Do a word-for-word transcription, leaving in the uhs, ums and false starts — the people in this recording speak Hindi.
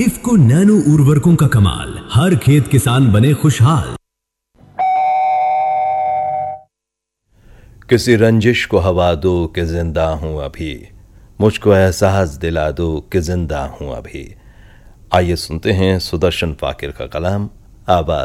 इफ्को नैनो उर्वरकों का कमाल, हर खेत किसान बने खुशहाल। किसी रंजिश को हवा दो कि जिंदा हूं अभी, मुझको एहसास दिला दो कि जिंदा हूं अभी। आइए सुनते हैं सुदर्शन फाकिर का कलाम, आवाज